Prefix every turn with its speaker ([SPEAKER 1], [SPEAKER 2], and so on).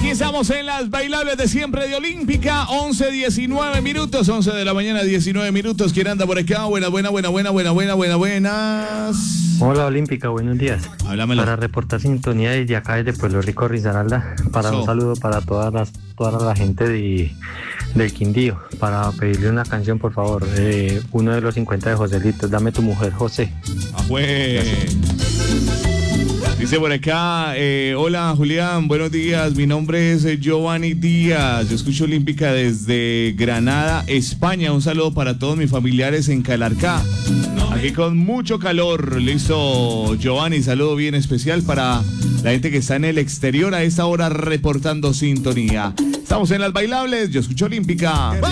[SPEAKER 1] Aquí estamos en las bailables de siempre de Olímpica, 11:19 minutos, 11 de la mañana, 19 minutos. ¿Quién anda por acá? Buenas.
[SPEAKER 2] Hola Olímpica, buenos días.
[SPEAKER 1] Háblamelo.
[SPEAKER 2] Para reportar sintonía desde acá, desde Pueblo Rico, Risaralda, para un saludo para toda la gente del Quindío, para pedirle una canción, por favor, uno de los 50 de Joselito, Dame tu mujer, José.
[SPEAKER 1] Dice por acá, hola Julián, buenos días, mi nombre es Giovanni Díaz, yo escucho Olímpica desde Granada, España, un saludo para todos mis familiares en Calarcá, aquí con mucho calor, listo Giovanni, saludo bien especial para la gente que está en el exterior a esta hora reportando sintonía. Estamos en las bailables, yo escucho Olímpica.